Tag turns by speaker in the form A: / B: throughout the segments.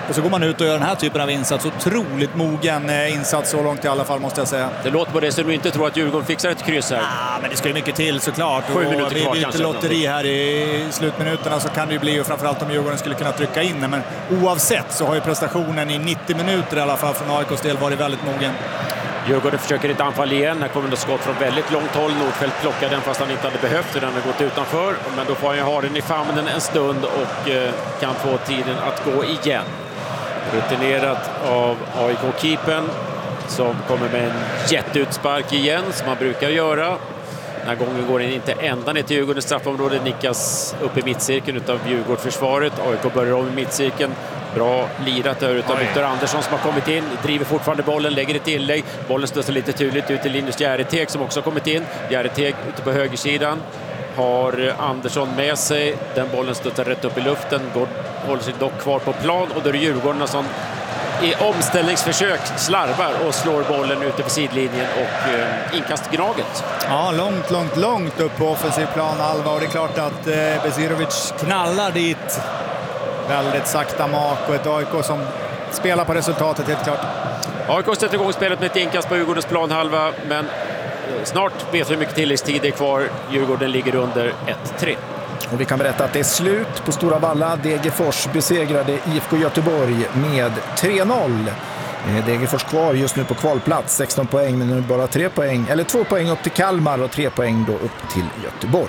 A: Och så går man ut och gör den här typen av insats. Otroligt mogen insats så långt i alla fall, måste jag säga.
B: Det låter på det så du inte tror att Djurgården fixar ett kryss här.
A: Men det ska ju mycket till såklart.
B: 7 minuter kvar,
A: vi är inte lotteri här i slutminuterna, så kan det ju bli, och framförallt om Djurgården skulle kunna trycka in. Men oavsett så har ju prestationen i 90 minuter i alla fall från AIKs del varit väldigt mogen.
B: Djurgården försöker ett anfall igen. Här kommer det skott från väldigt långt håll. Nordfeldt plockar den fast han inte hade behövt. Den har gått utanför. Men då får han ju ha den i famnen en stund och kan få tiden att gå igen. Rutinerat av AIK-keepern som kommer med en jätteutspark igen som man brukar göra. Den här gången går den inte ända ner till Djurgårdens straffområde. Nickas upp i mittcirkeln utav Djurgårdsförsvaret. AIK börjar om i mittcirkeln. Bra lirat där utav Viktor Andersson som har kommit in. Driver fortfarande bollen, lägger ett tillägg. Bollen stöter lite tydligt ut till Linus Järeteg som också har kommit in. Järeteg ute på högersidan. Har Andersson med sig. Den bollen stöter rätt upp i luften. Håller sig dock kvar på plan. Och då är det Djurgården som i omställningsförsök slarvar och slår bollen ute på sidlinjen och inkastgnaget.
A: Ja, långt upp på offensiv plan, Alva. Och det är klart att Besirovic knallar dit väldigt sakta mak, och ett AIK som spelar på resultatet helt klart.
B: AIK sätter igång spelet med ett inkast på Djurgårdens planhalva, men snart vet vi hur mycket tilläggstid det är kvar. Djurgården ligger under 1-3.
C: Och vi kan berätta att det är slut på Stora Valla. Degerfors besegrade IFK Göteborg med 3-0. Degerfors kvar just nu på kvalplats, 16 poäng, men nu bara 3 poäng, eller 2 poäng upp till Kalmar och 3 poäng då upp till Göteborg.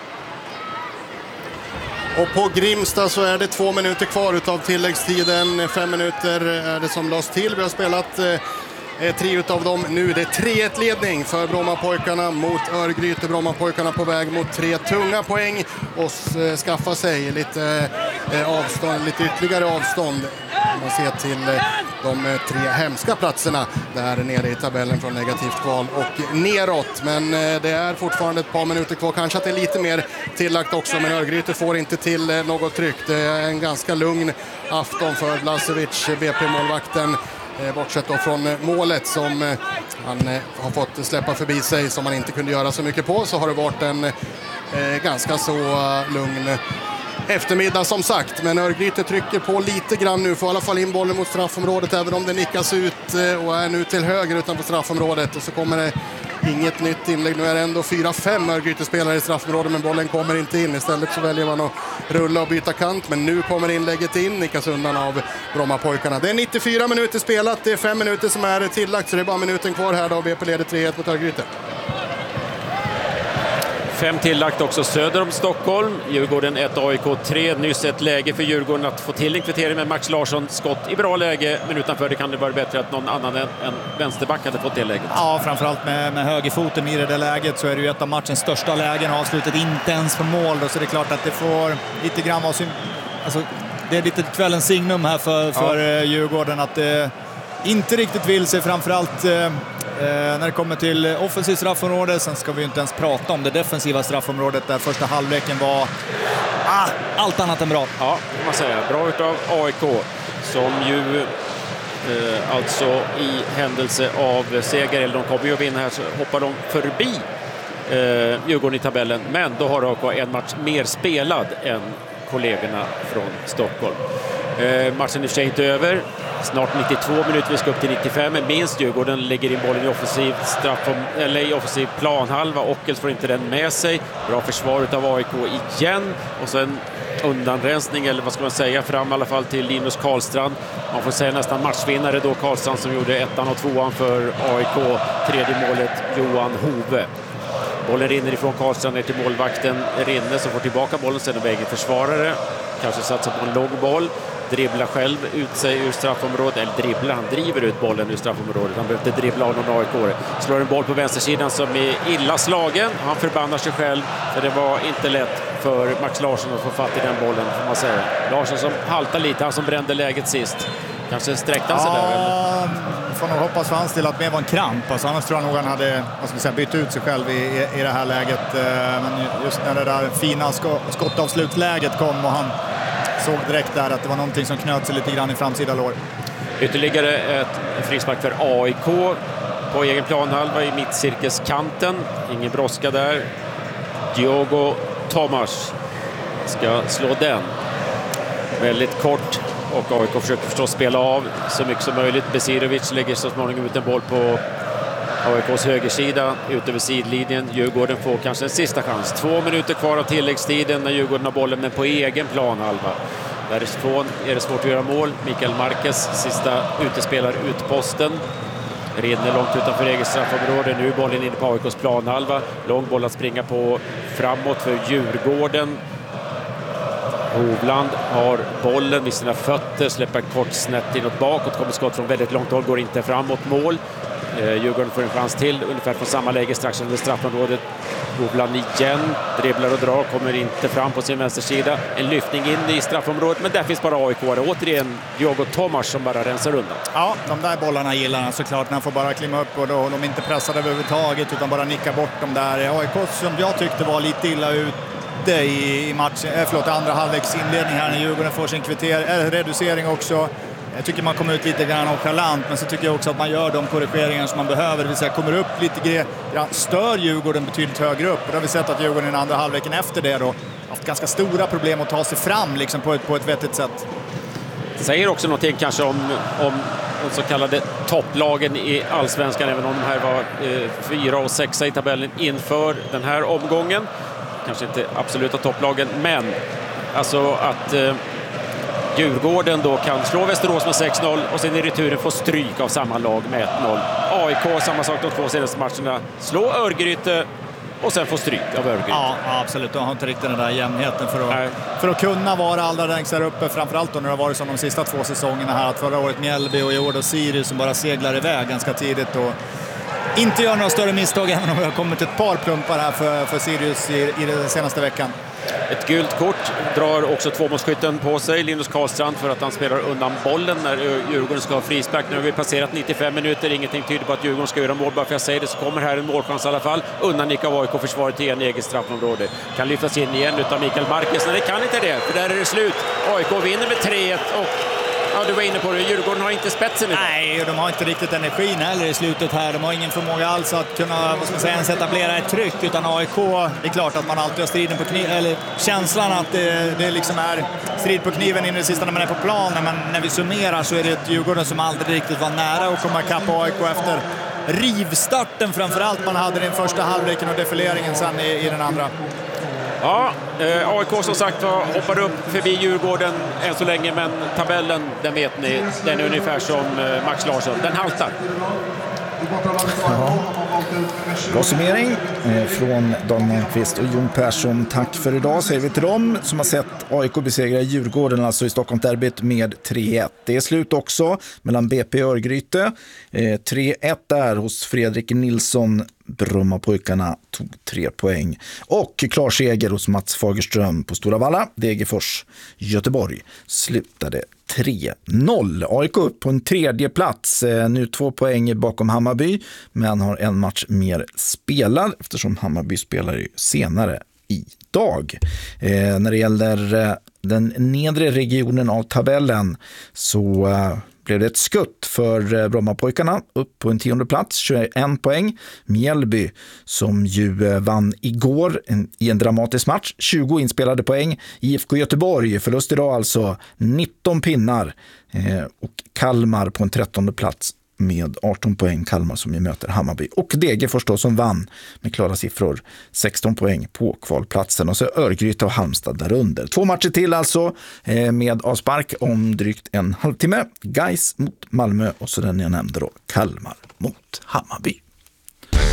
D: Och på Grimsta så är det 2 minuter kvar utav tilläggstiden. 5 minuter är det som lades till. Vi har spelat 3 utav dem nu. Det är 3-1-ledning för Brommapojkarna mot Örgryte. Brommapojkarna på väg mot 3 tunga poäng och skaffa sig lite avstånd, lite ytterligare avstånd. Man ser till de 3 hemska platserna där nere i tabellen från negativt kval och neråt. Men det är fortfarande ett par minuter kvar. Kanske att det är lite mer tillagt också, men Örgryte får inte till något tryck. Det är en ganska lugn afton för Blasevic, BP-målvakten. Bortsett då från målet som han har fått släppa förbi sig, som han inte kunde göra så mycket på, så har det varit en ganska så lugn eftermiddag som sagt. Men Örgryte trycker på lite grann nu, får i alla fall in bollen mot straffområdet även om det nickas ut och är nu till höger utanför straffområdet. Och så kommer det inget nytt inlägg. Nu är det ändå 4-5 Örgryte-spelare i straffområdet, men bollen kommer inte in. Istället så väljer man att rulla och byta kant, men nu kommer inlägget in, nickas undan av Brommapojkarna. Det är 94 minuter spelat, det är 5 minuter som är tillagt, så det är bara minuten kvar här då. BP leder 3-1 mot Örgryte.
B: 5 tillagt också söder om Stockholm. Djurgården 1, AIK 3. Nyss ett läge för Djurgården att få till en kvittering med Max Larsson. Skott i bra läge, men utanför det kan det vara bättre att någon annan än vänsterback hade fått till läget.
A: Ja, framförallt med högerfoten i det läget så är det ju ett av matchens största lägen. Avslutet inte ens för mål då, så det är klart att det får lite grann vara alltså, det är lite kvällens signum här för Djurgården att det inte riktigt vill sig, framförallt när det kommer till offensiv straffområde. Sen ska vi ju inte ens prata om det defensiva straffområdet där första halvleken var allt annat än bra.
B: Ja, kan man säga. Bra utav AIK som ju alltså i händelse av seger, eller de kommer ju att vinna här, så hoppar de förbi Djurgården i tabellen. Men då har AIK en match mer spelad än kollegorna från Stockholm. Matchen är för sig inte över. Snart 92 minuter, vi ska upp till 95. Men minst Djurgården lägger in bollen i offensiv planhalva. Ockels får inte den med sig. Bra försvar av AIK igen. Och sen undanrensning, eller vad ska man säga, fram i alla fall till Linus Karlstrand. Man får säga nästan matchvinnare då, Karlstrand som gjorde 1:an och 2:an för AIK. Tredje målet Johan Hove. Bollen rinner ifrån Karlstrand ner till målvakten Rinne som får tillbaka bollen sen av egen försvarare. Kanske satsar på en låg boll. Dribblar själv ut sig ur straffområdet. Eller dribblar, han driver ut bollen ur straffområdet. Han behöver inte dribbla av någon AIK. Slår en boll på vänstersidan som är illa slagen. Han förbannar sig själv. För det var inte lätt för Max Larsson att få fatt i den bollen, får man säga. Larsson som haltar lite, han som brände läget sist. Kanske sträckte han sig där. Eller?
A: Får nog hoppas för hans del att det var en kramp. Alltså, annars tror jag nog han hade bytt ut sig själv i det här läget. Men just när det där fina skottavslutläget kom och han såg direkt där att det var någonting som knöt sig lite grann i framsida lår.
B: Ytterligare ett frispark för AIK på egen planhalva i mittcirkelskanten. Ingen brådska där. Diogo Tomas ska slå den. Väldigt kort och AIK försöker förstås spela av så mycket som möjligt. Besirovic lägger så småningom ut en boll på AIKs högersida ut över sidlinjen. Djurgården får kanske en sista chans. 2 minuter kvar av tilläggstiden när Djurgården har bollen, men på egen planhalva. Därifrån är det svårt att göra mål. Mikael Marquez, sista utespelar utposten. Rinner långt utanför eget straffområde. Nu är bollen inne på AIKs planhalva. Lång boll att springa på framåt för Djurgården. Hovland har bollen vid sina fötter, släpper kort snett inåt bakåt, kommer skott från väldigt långt håll, går inte framåt mål. Djurgården får en chans till, ungefär från samma läge strax under straffområdet. Hovland igen, dribblar och drar, kommer inte fram på sin vänstersida. En lyftning in i straffområdet, men där finns bara AIK. Återigen Diogo Tomas som bara rensar undan.
A: Ja, de där bollarna gillar han såklart. Han får bara klimma upp och då de inte pressade överhuvudtaget utan bara nicka bort dem där. AIK som jag tyckte var lite illa ute i matchen, andra halvleks inledning här när Djurgården får sin reducering också. Jag tycker man kommer ut lite grann nonchalant, men så tycker jag också att man gör de korrigeringar som man behöver. Det vill säga kommer upp lite grann, stör Djurgården betydligt högre upp. Och då har vi sett att Djurgården i den andra halvleken efter det då haft ganska stora problem att ta sig fram liksom på ett vettigt sätt.
B: Det säger också någonting kanske om de så kallade topplagen i Allsvenskan, även om de här var 4 och 6 i tabellen inför den här omgången. Kanske inte absoluta topplagen, men alltså att Djurgården då kan slå Västerås med 6-0 och sen i returen få stryk av samma lag med 1-0. AIK, samma sak de 2 senaste matcherna, slå Örgryte och sen få stryk av Örgryte.
A: Ja, absolut. De har inte riktigt den där jämnheten för att kunna vara allra längst där uppe. Framförallt då när det har varit som de sista 2 säsongerna här. Att förra året Mjällby och i år då Sirius som bara seglar iväg ganska tidigt och inte gör några större misstag, även om det har kommit ett par plumpar här för Sirius i den senaste veckan.
B: Ett gult kort drar också tvåmålsskytten på sig, Linus Karlstrand, för att han spelar undan bollen när Djurgården ska ha frispark. Nu har vi passerat 95 minuter, ingenting tyder på att Djurgården ska göra mål. Bara för att jag säger det så kommer här en målchans i alla fall. Undannick av AIK-försvaret i en egen straffområde. Kan lyftas in igen utav Mikael Marquez, men det kan inte det, för där är det slut. AIK vinner med 3-1 och ja, du var inne på det. Djurgården har inte spetsen idag.
A: Nej, de har inte riktigt energin heller i slutet här. De har ingen förmåga alls att kunna, ens etablera ett tryck. Utan AIK, det är klart att man alltid har striden på kniven, eller känslan att det liksom är strid på kniven in i det sista när man är på planen. Men när vi summerar så är det ett Djurgården som aldrig riktigt var nära att komma ikapp AIK efter rivstarten framförallt man hade den första halvleken och defileringen sen i den andra.
B: Ja, AIK som sagt hoppar upp förbi Djurgården än så länge, men tabellen, den vet ni, den är ungefär som Max Larsson. Den haltar.
C: Ja. Bra summering från Dan Malmqvist och Jon Persson. Tack för idag, säger vi till dem som har sett AIK besegra Djurgården alltså i Stockholmsderbyt med 3-1. Det är slut också mellan BP och Örgryte. 3-1 där hos Fredrik Nilsson. Brommapojkarna tog 3 poäng. Och klar seger hos Mats Fagerström på Stora Valla. Degerfors Göteborg slutade 3-0. AIK upp på en 3:e plats. Nu 2 poäng bakom Hammarby, men har en match mer spelad eftersom Hammarby spelar ju senare idag. När det gäller den nedre regionen av tabellen så blev det ett skutt för Brommapojkarna upp på en 10:e plats, 21 poäng. Mjällby som ju vann igår i en dramatisk match, 20 inspelade poäng. IFK Göteborg, förlust idag alltså, 19 pinnar. Och Kalmar på en 13:e plats med 18 poäng, Kalmar som ju möter Hammarby. Och Degerfors då som vann med klara siffror, 16 poäng på kvalplatsen. Och så Örgryte och Halmstad där under. 2 matcher till alltså med avspark om drygt en halvtimme. Gais mot Malmö och så den jag nämnde då, Kalmar mot Hammarby.